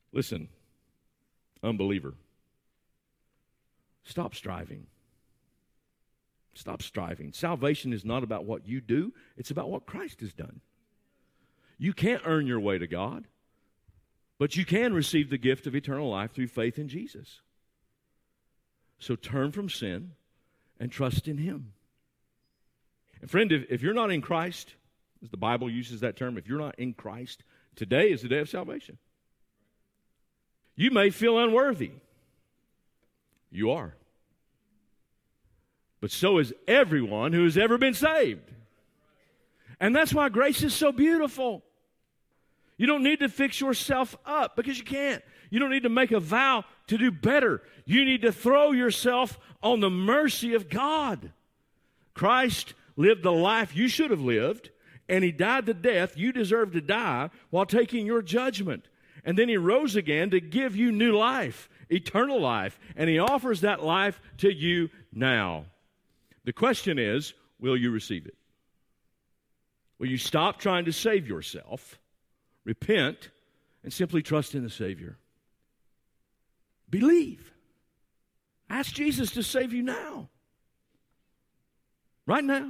Listen, unbeliever, stop striving. Stop striving. Salvation is not about what you do. It's about what Christ has done. You can't earn your way to God, but you can receive the gift of eternal life through faith in Jesus. So turn from sin and trust in Him. And friend, if you're not in Christ, as the Bible uses that term, if you're not in Christ, today is the day of salvation. You may feel unworthy. You are. But so is everyone who has ever been saved. And that's why grace is so beautiful. You don't need to fix yourself up because you can't. You don't need to make a vow to do better. You need to throw yourself on the mercy of God. Christ lived the life you should have lived, and He died the death you deserve to die while taking your judgment. And then He rose again to give you new life, eternal life, and He offers that life to you now. The question is, will you receive it? Will you stop trying to save yourself, repent, and simply trust in the Savior? Believe. Ask Jesus to save you now. Right now.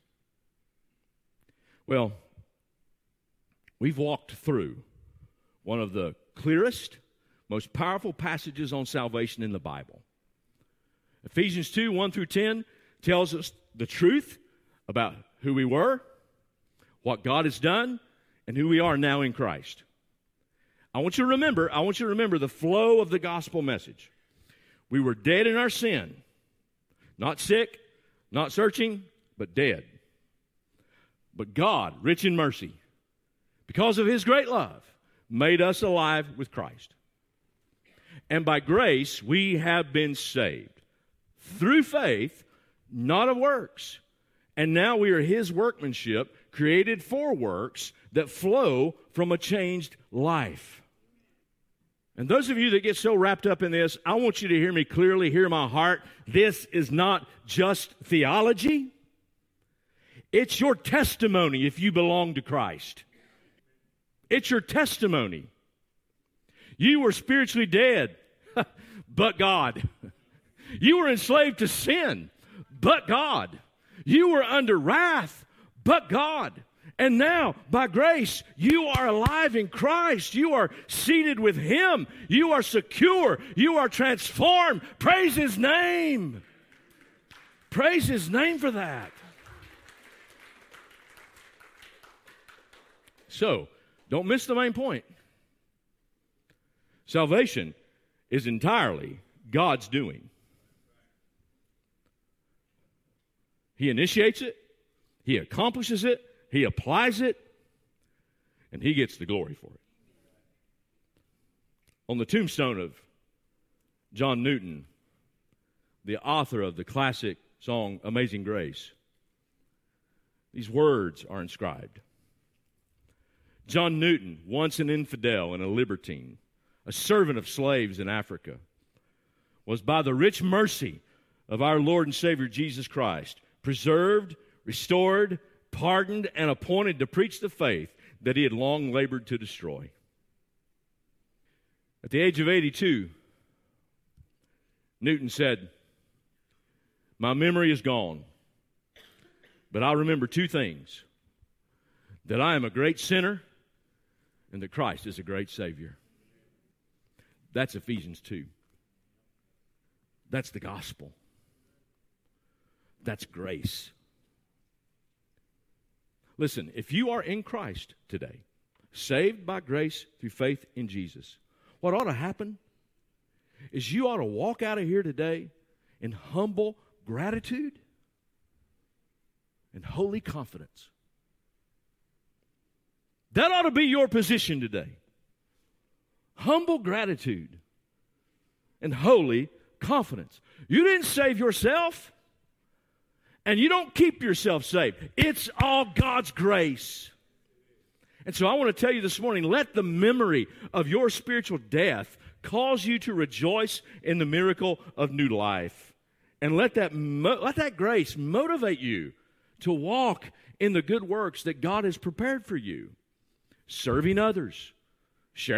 Well, we've walked through one of the clearest, most powerful passages on salvation in the Bible. Ephesians 2, 1 through 10 tells us the truth about who we were, what God has done, and who we are now in Christ. I want you to remember the flow of the gospel message. We were dead in our sin, not sick, not searching, but dead. But God, rich in mercy, because of His great love, made us alive with Christ. And by grace we have been saved through faith, not of works. And now we are His workmanship, created for works that flow from a changed life. And those of you that get so wrapped up in this, I want you to hear me clearly, hear my heart. This is not just theology. It's your testimony if you belong to Christ. It's your testimony. You were spiritually dead, but God. You were enslaved to sin, but God. You were under wrath, but God. And now, by grace, you are alive in Christ. You are seated with Him. You are secure. You are transformed. Praise His name. Praise His name for that. So, don't miss the main point. Salvation is entirely God's doing. He initiates it, He accomplishes it, He applies it, and He gets the glory for it. On the tombstone of John Newton, the author of the classic song Amazing Grace, these words are inscribed. John Newton, once an infidel and a libertine, a servant of slaves in Africa, was by the rich mercy of our Lord and Savior Jesus Christ preserved, restored, pardoned, and appointed to preach the faith that he had long labored to destroy. At the age of 82, Newton said, "My memory is gone, but I remember two things, that I am a great sinner and that Christ is a great Savior." That's Ephesians 2. That's the gospel. That's grace. Listen, if you are in Christ today, saved by grace through faith in Jesus, what ought to happen is you ought to walk out of here today in humble gratitude and holy confidence. That ought to be your position today. Humble gratitude and holy confidence. You didn't save yourself, and you don't keep yourself saved. It's all God's grace. And so I want to tell you this morning, let the memory of your spiritual death cause you to rejoice in the miracle of new life. And let that grace motivate you to walk in the good works that God has prepared for you. Serving others,